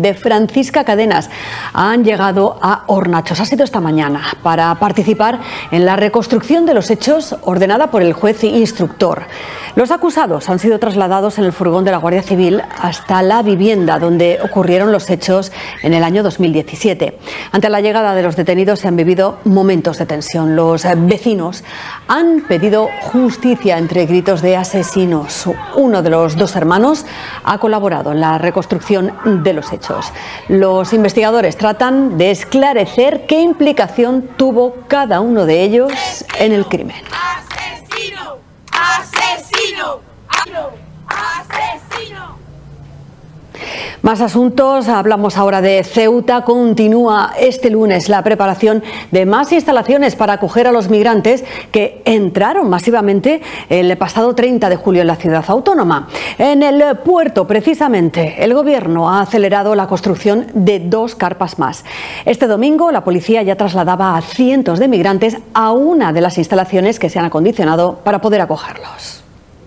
de Francisca Cadenas han llegado a Hornachos. Ha sido esta mañana para participar en la reconstrucción de los hechos ordenada por el juez instructor. Los acusados han sido trasladados en el furgón de la Guardia Civil hasta la vivienda donde ocurrieron los hechos en el año 2017. Ante la llegada de los detenidos se han vivido momentos de tensión. Los vecinos han pedido justicia entre gritos de asesinos. Uno de los dos hermanos ha colaborado en la reconstrucción de los hechos. Los investigadores tratan de esclarecer qué implicación tuvo cada uno de ellos en el crimen. ¡Asesino! ¡Asesino! ¡Asesino! Más asuntos, hablamos ahora de Ceuta. Continúa este lunes la preparación de más instalaciones para acoger a los migrantes que entraron masivamente el pasado 30 de julio en la ciudad autónoma. En el puerto, precisamente, el gobierno ha acelerado la construcción de 2 carpas más. Este domingo la policía ya trasladaba a cientos de migrantes a una de las instalaciones que se han acondicionado para poder acogerlos.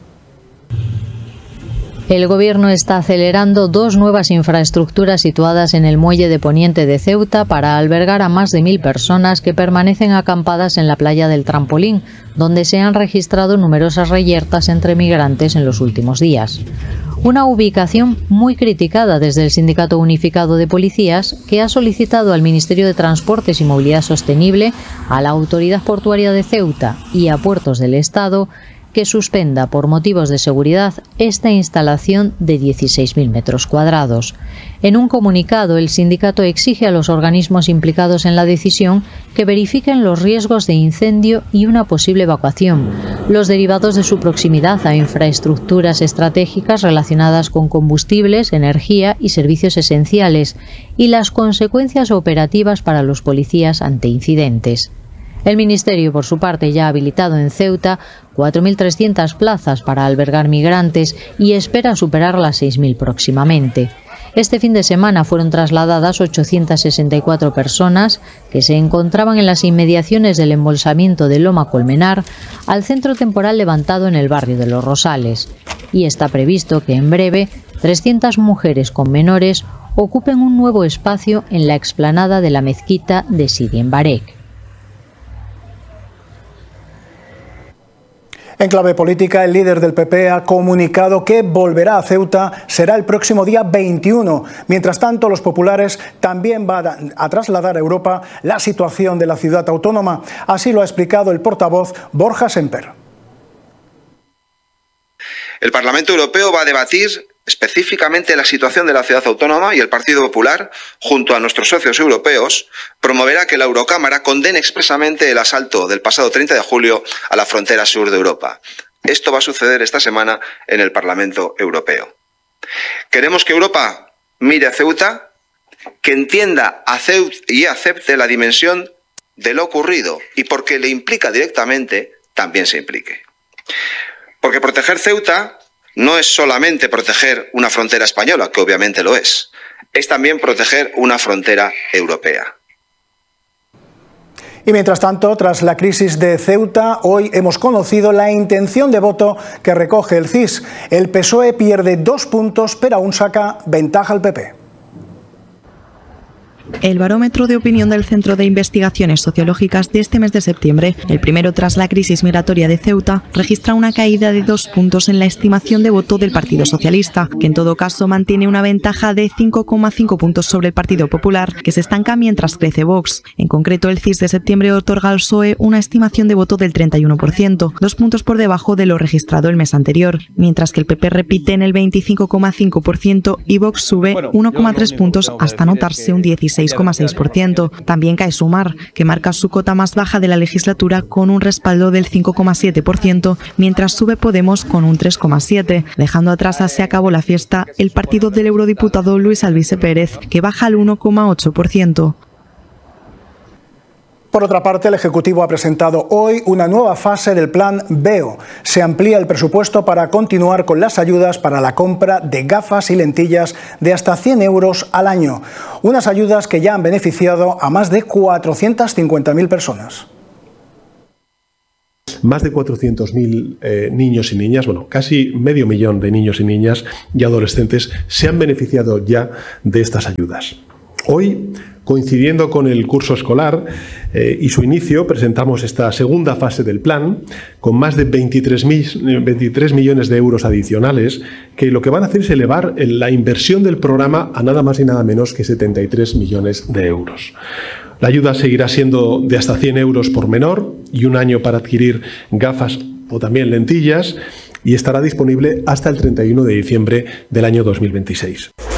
El Gobierno está acelerando 2 nuevas infraestructuras situadas en el muelle de Poniente de Ceuta para albergar a más de 1000 personas que permanecen acampadas en la playa del Trampolín, donde se han registrado numerosas reyertas entre migrantes en los últimos días. Una ubicación muy criticada desde el Sindicato Unificado de Policías, que ha solicitado al Ministerio de Transportes y Movilidad Sostenible, a la Autoridad Portuaria de Ceuta y a Puertos del Estado que suspenda por motivos de seguridad esta instalación de 16.000 metros cuadrados. En un comunicado, el sindicato exige a los organismos implicados en la decisión que verifiquen los riesgos de incendio y una posible evacuación, los derivados de su proximidad a infraestructuras estratégicas relacionadas con combustibles, energía y servicios esenciales, y las consecuencias operativas para los policías ante incidentes. El Ministerio, por su parte, ya ha habilitado en Ceuta 4.300 plazas para albergar migrantes y espera superar las 6.000 próximamente. Este fin de semana fueron trasladadas 864 personas que se encontraban en las inmediaciones del embolsamiento de Loma Colmenar al centro temporal levantado en el barrio de Los Rosales. Y está previsto que en breve 300 mujeres con menores ocupen un nuevo espacio en la explanada de la mezquita de Sidi Mbarek. En clave política, el líder del PP ha comunicado que volverá a Ceuta, será el próximo día 21. Mientras tanto, los populares también van a trasladar a Europa la situación de la ciudad autónoma. Así lo ha explicado el portavoz Borja Semper. El Parlamento Europeo va a debatir específicamente la situación de la ciudad autónoma y el Partido Popular, junto a nuestros socios europeos, promoverá que la Eurocámara condene expresamente el asalto del pasado 30 de julio a la frontera sur de Europa. Esto va a suceder esta semana en el Parlamento Europeo. Queremos que Europa mire a Ceuta, que entienda a Ceuta y acepte la dimensión de lo ocurrido y porque le implica directamente, también se implique. Porque proteger Ceuta no es solamente proteger una frontera española, que obviamente lo es también proteger una frontera europea. Y mientras tanto, tras la crisis de Ceuta, hoy hemos conocido la intención de voto que recoge el CIS. El PSOE pierde 2 puntos, pero aún saca ventaja al PP. El barómetro de opinión del Centro de Investigaciones Sociológicas de este mes de septiembre, el primero tras la crisis migratoria de Ceuta, registra una caída de 2 puntos en la estimación de voto del Partido Socialista, que en todo caso mantiene una ventaja de 5,5 puntos sobre el Partido Popular, que se estanca mientras crece Vox. En concreto, el CIS de septiembre otorga al PSOE una estimación de voto del 31%, 2 puntos por debajo de lo registrado el mes anterior, mientras que el PP repite en el 25,5% y Vox sube 1,3 puntos hasta anotarse un 16,6%. También cae Sumar, que marca su cota más baja de la legislatura con un respaldo del 5,7%, mientras sube Podemos con un 3,7%, dejando atrás a Se acabó la fiesta el partido del eurodiputado Luis Alvise Pérez, que baja al 1,8%. Por otra parte, el Ejecutivo ha presentado hoy una nueva fase del plan BEO. Se amplía el presupuesto para continuar con las ayudas para la compra de gafas y lentillas de hasta 100 euros al año. Unas ayudas que ya han beneficiado a más de 450.000 personas. más de 400.000 niños y niñas, bueno, casi medio millón de niños y niñas y adolescentes se han beneficiado ya de estas ayudas. Hoy, coincidiendo con el curso escolar y su inicio, presentamos esta segunda fase del plan con más de 23 millones de euros adicionales que lo que van a hacer es elevar la inversión del programa a nada más y nada menos que 73 millones de euros. La ayuda seguirá siendo de hasta 100 euros por menor y un año para adquirir gafas o también lentillas y estará disponible hasta el 31 de diciembre del año 2026.